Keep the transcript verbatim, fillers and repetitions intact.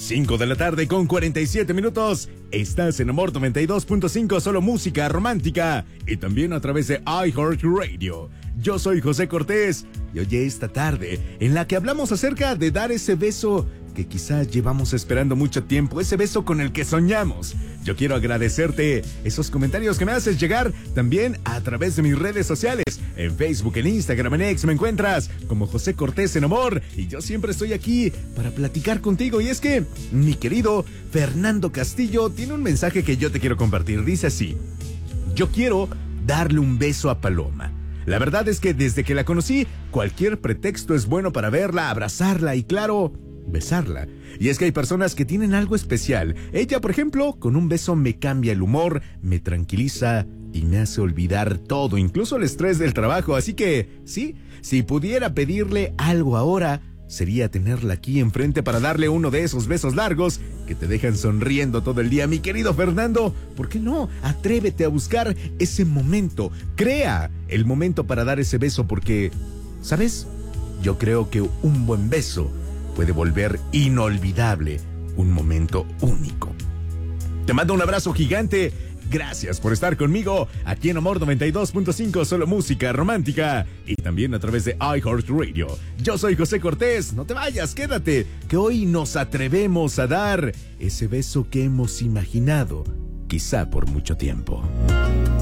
cinco de la tarde con cuarenta y siete minutos. Estás en Amor noventa y dos punto cinco, solo música romántica. Y también a través de iHeartRadio. Yo soy José Cortés y hoy esta tarde en la que hablamos acerca de dar ese beso que quizás llevamos esperando mucho tiempo, ese beso con el que soñamos. Yo quiero agradecerte esos comentarios que me haces llegar también a través de mis redes sociales. En Facebook, en Instagram, en X me encuentras como José Cortés en Amor y yo siempre estoy aquí para platicar contigo. Y es que mi querido Fernando Castillo tiene un mensaje que yo te quiero compartir. Dice así: yo quiero darle un beso a Paloma. La verdad es que desde que la conocí, cualquier pretexto es bueno para verla, abrazarla y, claro, besarla. Y es que hay personas que tienen algo especial. Ella, por ejemplo, con un beso me cambia el humor, me tranquiliza y me hace olvidar todo, incluso el estrés del trabajo. Así que, sí, si pudiera pedirle algo ahora, sería tenerla aquí enfrente para darle uno de esos besos largos que te dejan sonriendo todo el día. Mi querido Fernando, ¿por qué no? Atrévete a buscar ese momento. Crea el momento para dar ese beso porque, ¿sabes? Yo creo que un buen beso puede volver inolvidable un momento único. Te mando un abrazo gigante. Gracias por estar conmigo aquí en Amor noventa y dos punto cinco, solo música romántica. Y también a través de iHeartRadio. Yo soy José Cortés. No te vayas, quédate, que hoy nos atrevemos a dar ese beso que hemos imaginado, quizá por mucho tiempo.